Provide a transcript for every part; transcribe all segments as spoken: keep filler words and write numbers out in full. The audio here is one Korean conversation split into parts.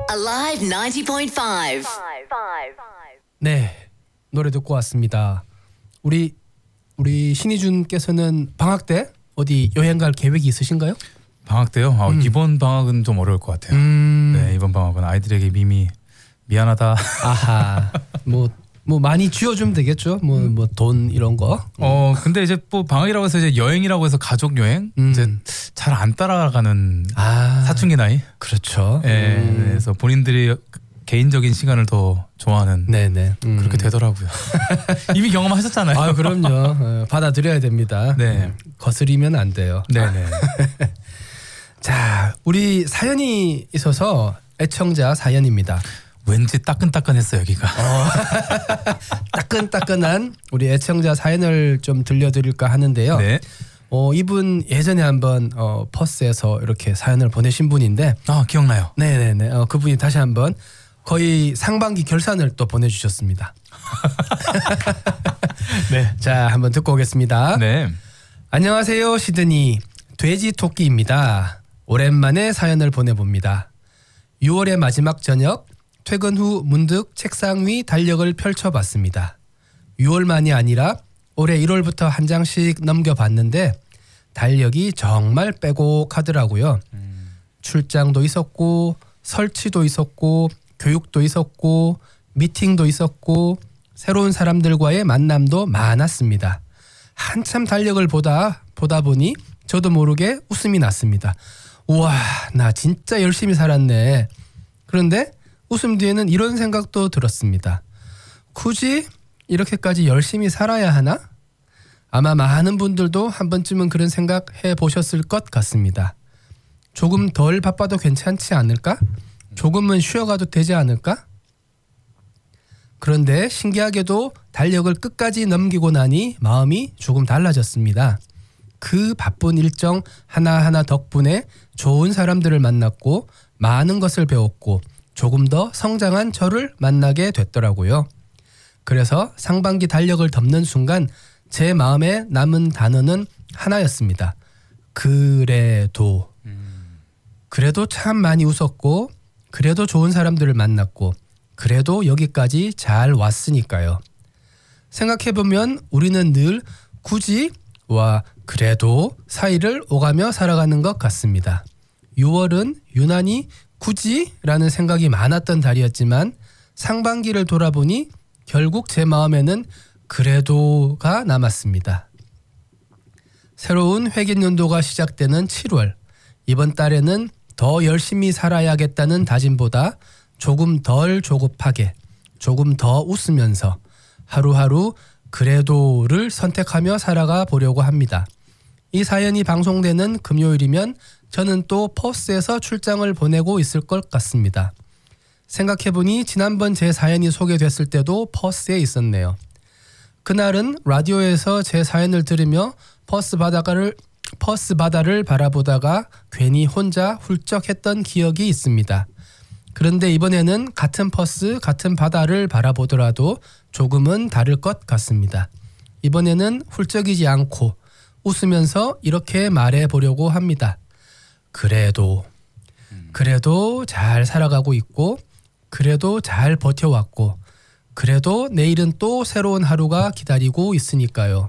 Alive ninety point five. 네, 노래 듣고 왔습니다. 우리 우리 신희준께서는 방학 때 어디 여행 갈 계획이 있으신가요? 방학 때요? 아, 음. 이번 방학은 좀 어려울 것 같아요. 음. 네, 이번 방학은 아이들에게 이미 미안하다. 아하, 뭐. 뭐 많이 쥐어주면 되겠죠. 뭐 뭐 돈 이런 거. 어 근데 이제 뭐 방학이라고 해서 이제 여행이라고 해서 가족 여행 음. 이제 잘 안 따라가는 아, 사춘기 나이. 그렇죠. 예, 음. 그래서 본인들이 개인적인 시간을 더 좋아하는 네네. 음. 그렇게 되더라고요. 이미 경험하셨잖아요. 아 그럼요. 어, 받아들여야 됩니다. 네. 음, 거스리면 안 돼요. 네네. 자, 우리 사연이 있어서 애청자 사연입니다. 왠지 따끈따끈했어 여기가. 어, 따끈따끈한 우리 애청자 사연을 좀 들려드릴까 하는데요. 네. 어, 이분 예전에 한번 어, 퍼스에서 이렇게 사연을 보내신 분인데, 아 기억나요. 네네네. 어, 그분이 다시 한번 거의 상반기 결산을 또 보내주셨습니다. 네. 자, 한번 듣고 오겠습니다. 네. 안녕하세요, 시드니 돼지 토끼입니다. 오랜만에 사연을 보내봅니다. 유월의 마지막 저녁, 퇴근 후 문득 책상 위 달력을 펼쳐봤습니다. 유월만이 아니라 올해 일월부터 한 장씩 넘겨봤는데 달력이 정말 빼곡하더라고요. 음. 출장도 있었고 설치도 있었고 교육도 있었고 미팅도 있었고 새로운 사람들과의 만남도 많았습니다. 한참 달력을 보다 보다 보니 저도 모르게 웃음이 났습니다. 우와, 나 진짜 열심히 살았네. 그런데 웃음 뒤에는 이런 생각도 들었습니다. 굳이 이렇게까지 열심히 살아야 하나? 아마 많은 분들도 한 번쯤은 그런 생각 해보셨을 것 같습니다. 조금 덜 바빠도 괜찮지 않을까? 조금은 쉬어가도 되지 않을까? 그런데 신기하게도 달력을 끝까지 넘기고 나니 마음이 조금 달라졌습니다. 그 바쁜 일정 하나하나 덕분에 좋은 사람들을 만났고 많은 것을 배웠고 조금 더 성장한 저를 만나게 됐더라고요. 그래서 상반기 달력을 덮는 순간 제 마음에 남은 단어는 하나였습니다. 그래도. 그래도 참 많이 웃었고 그래도 좋은 사람들을 만났고 그래도 여기까지 잘 왔으니까요. 생각해보면 우리는 늘 굳이 와 그래도 사이를 오가며 살아가는 것 같습니다. 유월은 유난히 굳이 라는 생각이 많았던 달이었지만 상반기를 돌아보니 결국 제 마음에는 그래도가 남았습니다. 새로운 회계연도가 시작되는 칠월, 이번 달에는 더 열심히 살아야겠다는 다짐보다 조금 덜 조급하게, 조금 더 웃으면서 하루하루 그래도를 선택하며 살아가 보려고 합니다. 이 사연이 방송되는 금요일이면 저는 또 퍼스에서 출장을 보내고 있을 것 같습니다. 생각해보니 지난번 제 사연이 소개됐을 때도 퍼스에 있었네요. 그날은 라디오에서 제 사연을 들으며 퍼스 바다를, 퍼스 바다를 바라보다가 괜히 혼자 훌쩍했던 기억이 있습니다. 그런데 이번에는 같은 퍼스, 같은 바다를 바라보더라도 조금은 다를 것 같습니다. 이번에는 훌쩍이지 않고 웃으면서 이렇게 말해보려고 합니다. 그래도, 그래도 잘 살아가고 있고 그래도 잘 버텨왔고 그래도 내일은 또 새로운 하루가 기다리고 있으니까요.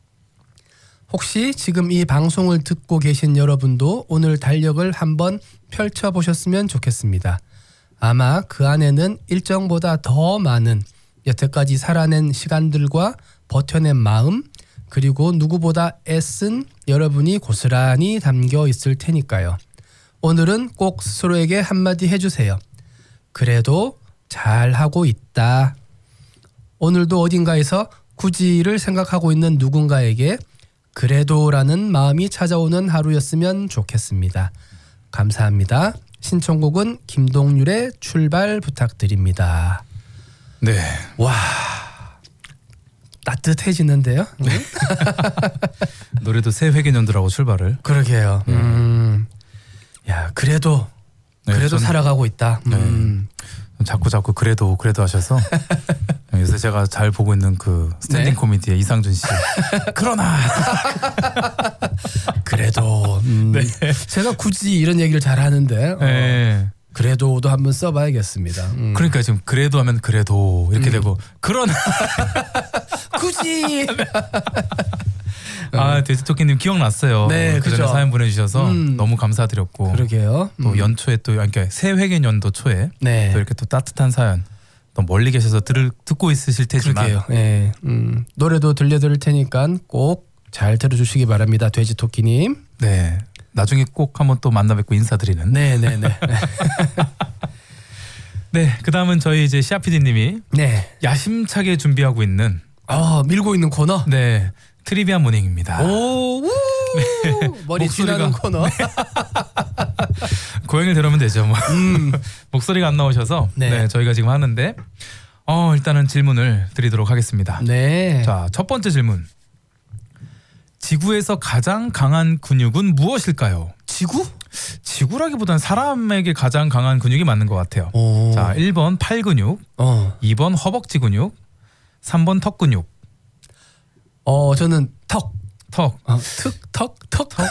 혹시 지금 이 방송을 듣고 계신 여러분도 오늘 달력을 한번 펼쳐보셨으면 좋겠습니다. 아마 그 안에는 일정보다 더 많은 여태까지 살아낸 시간들과 버텨낸 마음 그리고 누구보다 애쓴 여러분이 고스란히 담겨 있을 테니까요. 오늘은 꼭 스스로에게 한마디 해주세요. 그래도 잘하고 있다. 오늘도 어딘가에서 굳이를 생각하고 있는 누군가에게 그래도라는 마음이 찾아오는 하루였으면 좋겠습니다. 감사합니다. 신청곡은 김동률의 출발 부탁드립니다. 네. 와, 따뜻해지는데요? 네. 노래도 새 회계연도라고 출발을. 그러게요. 음. 야, 그래도 네, 그래도 전- 살아가고 있다. 음. 자꾸 자꾸 그래도 그래도 하셔서 요새 제가 잘 보고 있는 그 스탠딩 네. 코미디의 이상준 씨. 그러나 그래도 음. 제가 굳이 이런 얘기를 잘 하는데 어, 네. 그래도도 한번 써봐야겠습니다. 음. 그러니까 지금 그래도 하면 그래도 이렇게 음. 되고 그런 굳이 아 돼지토끼님 기억났어요. 네, 그 전에 그죠. 사연 보내주셔서 음. 너무 감사드렸고 그러게요. 또 음. 연초에 또 그러니까 새회계 연도 초에 네. 또 이렇게 또 따뜻한 사연 또 멀리 계셔서 들을 듣고 있으실 테지만 그러게요. 예. 음. 노래도 들려드릴 테니까 꼭 잘 들어주시기 바랍니다. 돼지토끼님. 네 나중에 꼭 한번 또 만나 뵙고 인사드리는 네네네. 네 그다음은 저희 이제 시아피디님이 네. 야심차게 준비하고 있는 아 밀고 있는 코너. 네 트리비아 모닝입니다. 오, 우! 머리 목소리가- 쥐나는 코너. 고양이를 들으면 되죠. 뭐. 음. 목소리가 안 나오셔서 네. 네. 저희가 지금 하는데 어, 일단은 질문을 드리도록 하겠습니다. 네. 자, 첫 번째 질문. 지구에서 가장 강한 근육은 무엇일까요? 지구? 지구라기보다는 사람에게 가장 강한 근육이 맞는 것 같아요. 오. 자, 일 번 팔 근육, 어. 이 번 허벅지 근육, 삼 번 턱 근육. 어 저는 턱. 턱. 어, 특, 턱, 턱, 턱.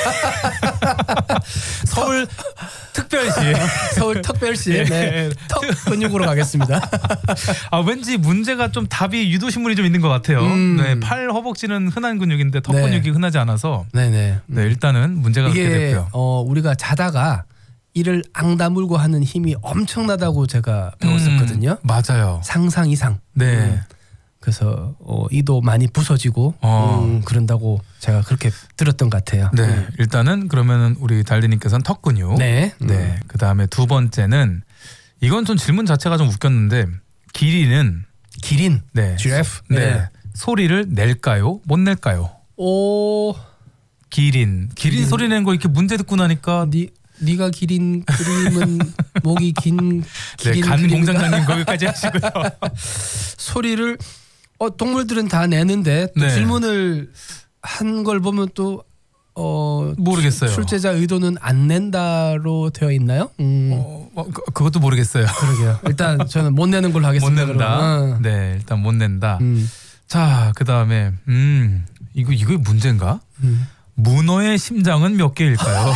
서울 특별시. 서울 특별시. 예. 네. 턱 근육으로 가겠습니다. 아, 왠지 문제가 좀 답이 유도신문이 좀 있는 것 같아요. 음. 네, 팔 허벅지는 흔한 근육인데 턱 네. 근육이 흔하지 않아서 네네. 네, 일단은 문제가 그렇게 이게 됐고요. 어, 우리가 자다가 이를 앙다물고 하는 힘이 엄청나다고 제가 배웠었거든요. 음, 맞아요. 상상 이상. 네. 음, 그래서 어, 이도 많이 부서지고 어. 음, 그런다고 제가 그렇게 들었던 것 같아요. 네, 음. 일단은 그러면은 우리 달디님께서는 턱 근육. 네. 네. 그 다음에 두 번째는 이건 좀 질문 자체가 좀 웃겼는데 기린은 기린. 네, 지라프. 네. 네. 소리를 낼까요? 못 낼까요? 오, 기린. 기린 기린. 소리 내는 거 이렇게 문제 듣고 나니까 니 네가 기린 그림은 목이 긴 네, 기린 간 그림인가? 공장장님 거기까지 하시고요. 소리를 어, 동물들은 다 내는데 또 네. 질문을 한 걸 보면 또 어, 모르겠어요. 출제자 의도는 안 낸다로 되어 있나요? 음, 어, 어, 그, 그것도 모르겠어요. 그러게요. 일단 저는 못 내는 걸로 못 하겠습니다. 낸다. 그러면. 어. 네, 일단 못 낸다. 음, 자, 그 다음에 음 이거 이거 문제인가? 음. 문어의 심장은 몇 개일까요?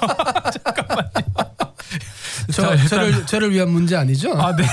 저, 자, 일단- 저를 저를 위한 문제 아니죠? 아, 네.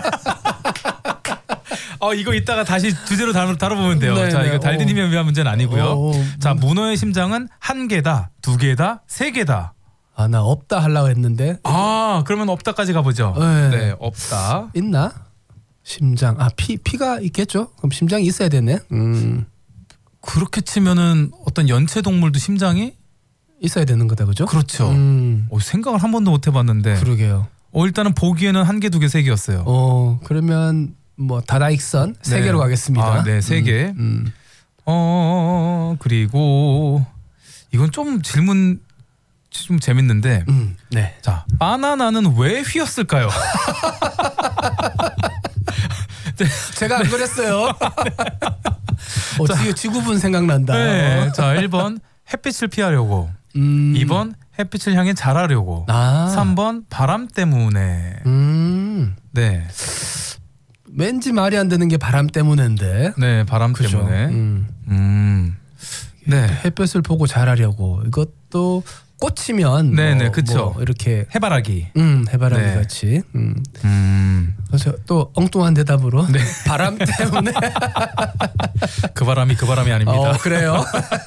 어, 이거 이따가 다시 주제로 다뤄, 다뤄보면 돼요. 네, 자, 네. 이거 달디님에 위한 문제는 아니고요. 오, 오, 자, 문어의 심장은 한 개다, 두 개다, 세 개다. 아, 나 없다 하려고 했는데 아, 그러면 없다까지 가보죠. 네. 네, 없다. 있나? 심장. 아, 피 피가 있겠죠? 그럼 심장이 있어야 되네. 음. 그렇게 치면은 어떤 연체 동물도 심장이 있어야 되는 거다. 그죠? 그렇죠. 음. 어, 생각을 한 번도 못 해봤는데. 그러게요. 어, 일단은 보기에는 한 개, 두 개, 세 개였어요. 어, 그러면 뭐 다다익선 세 네. 개로 가겠습니다. 아, 네, 세 개. 음, 음. 어, 그리고 이건 좀 질문 좀 재밌는데. 음, 네. 자, 바나나는 왜 휘었을까요? 제가 안 그랬어요. 어, 지금 지구분 생각난다. 네. 자, 일 번 햇빛을 피하려고. 음. 이 번 햇빛을 향해 자라려고. 아. 삼 번 바람 때문에. 음. 네. 왠지 말이 안 되는 게 바람 때문인데. 네, 바람 그죠? 때문에. 음. 음. 네. 햇볕을 보고 자라려고. 이것도 꽂히면 네네, 뭐, 그쵸. 뭐 이렇게 해바라기. 음, 해바라기 네. 같이. 음. 음. 그래서 또 엉뚱한 대답으로 네. 바람 때문에. 그 바람이 그 바람이 아닙니다. 어, 그래요.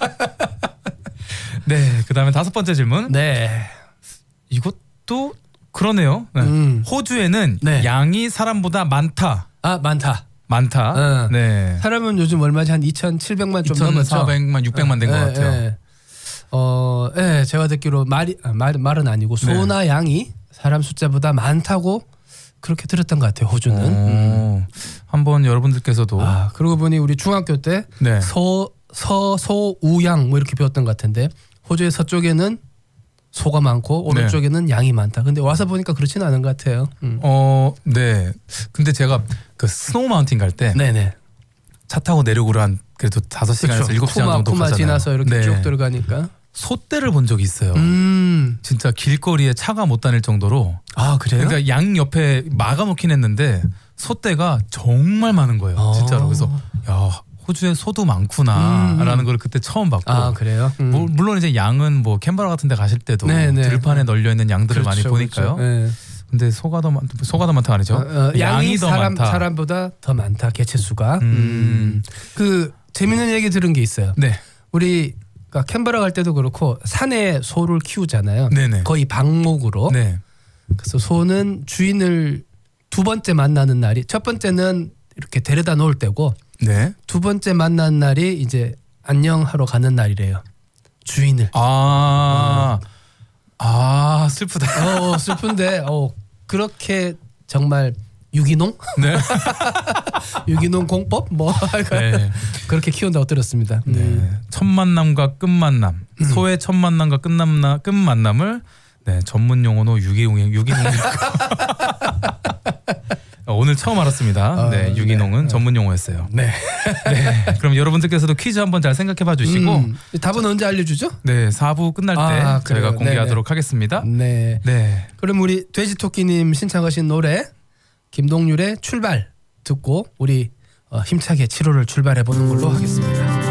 네. 그다음에 다섯 번째 질문. 네. 이것도 그러네요. 네. 음. 호주에는 네. 양이 사람보다 많다. 아, 많다. 많다. 어. 네. 사람은 요즘 얼마지? 한 이천칠백만 좀 넘었죠. 이천사백만 육백만 된 것 예, 같아요. 예. 어, 예, 제가 듣기로 말이 아, 말 말은 아니고 소나 네. 양이 사람 숫자보다 많다고 그렇게 들었던 것 같아요. 호주는. 음. 어, 한번 여러분들께서도 아, 그러고 보니 우리 중학교 때 네. 서, 서, 소, 우, 양 뭐 이렇게 배웠던 것 같은데 호주의 서쪽에는 소가 많고 오른쪽에는 양이 많다. 근데 와서 보니까 그렇지는 않은 것 같아요. 음. 어, 네. 근데 제가 그 스노우 마운틴 갈 때 차 네네. 타고 내려오려 한 그래도 다섯 시간에서 일곱 시간 쿠마, 정도 쿠마 가잖아요. 지나서 이렇게 네. 쭉 들어가니까. 소떼를 본 적이 있어요. 음. 진짜 길거리에 차가 못 다닐 정도로. 아, 그래요? 그러니까 양 옆에 막아놓긴 했는데 소떼가 정말 많은 거예요. 어. 진짜로. 그래서 야, 호주에 소도 많구나라는 음. 걸 그때 처음 봤고. 아, 그래요? 음. 뭐, 물론 이제 양은 뭐 캔버라 같은 데 가실 때도 네, 네. 들판에 널려 있는 양들을 그렇죠, 많이 보니까요. 그렇죠. 네. 근데 소가 더 많, 소가 더 많다 아니죠? 어, 어, 양이, 양이 더 사람, 많다. 사람보다 더 많다 개체수가. 음. 음. 그 재밌는 얘기 들은 게 있어요. 네. 우리 그러니까 캔버라 갈 때도 그렇고 산에 소를 키우잖아요. 네네. 거의 방목으로. 네. 그래서 소는 주인을 두 번째 만나는 날이 첫 번째는 이렇게 데려다 놓을 때고 네. 두 번째 만나는 날이 이제 안녕하러 가는 날이래요. 주인을. 아, 아 슬프다. 어, 슬픈데 어, 그렇게 정말 유기농? 네. 유기농 공법? 뭐 네. 그렇게 키운다고 들었습니다. 네. 음. 첫 만남과 끝 만남, 소의 첫 만남과 끝 만남, 끝 만남을 네, 전문 용어로 유기농 유기농. 오늘 처음 알았습니다. 어, 네, 유기농은 네. 전문 용어였어요. 네. 네, 그럼 여러분들께서도 퀴즈 한번 잘 생각해봐 주시고, 음, 답은 언제 알려주죠? 네, 사 부 끝날 때 아, 저희가 그래요. 공개하도록 네네. 하겠습니다. 네. 네, 그럼 우리 돼지토끼님 신청하신 노래 김동률의 출발 듣고 우리 어, 힘차게 칠 호를 출발해 보는 걸로 하겠습니다.